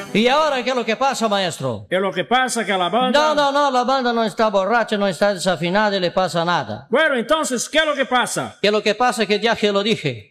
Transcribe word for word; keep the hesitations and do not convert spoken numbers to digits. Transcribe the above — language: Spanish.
¿Y ahora qué es lo que pasa, maestro? ¿Qué es lo que pasa? Que la banda... No, no, no, la banda no está borracha, no está desafinada y le pasa nada. Bueno, entonces, ¿qué es lo que pasa? Que lo que pasa es que ya que lo dije.